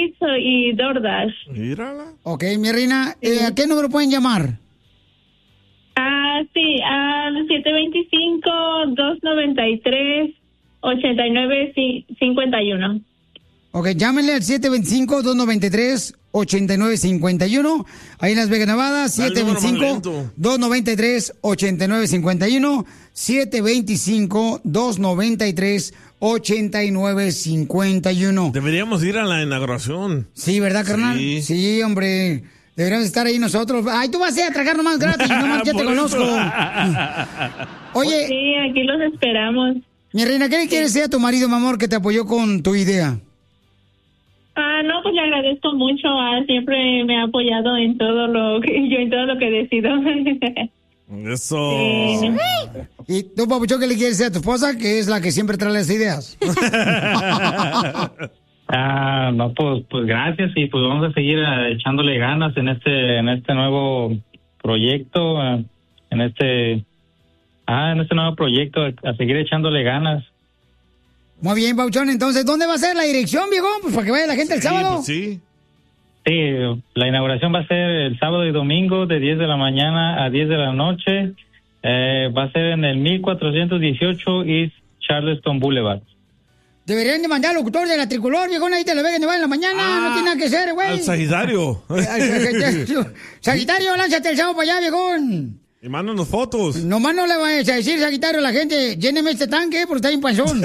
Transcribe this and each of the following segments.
Eats y DoorDash. Mírala. Ok, mi reina, ¿a qué número pueden llamar? Sí, al 725-293-8951. Ok, llámenle al 725-293-8951. Ahí en Las Vegas, Nevada. 725-293-8951. 725-293-8951. Deberíamos ir a la inauguración. Sí, ¿verdad, carnal? Sí, hombre. Deberíamos estar ahí nosotros. Ay, tú vas a ir a tragar nomás gratis. Nomás ya te conozco. Oye. Sí, aquí los esperamos. Mi reina, ¿qué le quieres decir a tu marido, mi amor, que te apoyó con tu idea? No, pues le agradezco mucho. Siempre me ha apoyado en todo lo que decido. Eso. Sí. ¿Y tú, papuchón, qué le quieres decir a tu esposa, que es la que siempre trae las ideas? No, pues gracias, y pues vamos a seguir echándole ganas en este nuevo proyecto, en este nuevo proyecto, a seguir echándole ganas. Muy bien, papuchón, entonces, ¿dónde va a ser la dirección, viejo? Pues para que vaya la gente el sábado. Pues sí. Sí, la inauguración va a ser el sábado y domingo de 10 de la mañana a 10 de la noche. Va a ser en el 1418 East Charleston Boulevard. Deberían de mandar al locutor de la Tricolor, viejón, ahí te lo ve en la mañana, no tiene nada que hacer, güey. Al Sagitario. Sagitario, lánzate el sábado para allá, viejón. Y mándanos fotos. Nomás no le vayas a decir, Sagitario, a la gente, lléneme este tanque porque está bien panzón.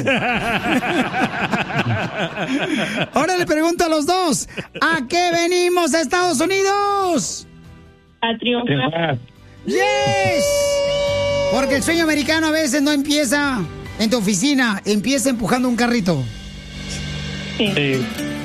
Ahora le pregunto a los dos, ¿a qué venimos a Estados Unidos? A triunfar. ¡Yes! Porque el sueño americano a veces no empieza en tu oficina, empieza empujando un carrito. Sí.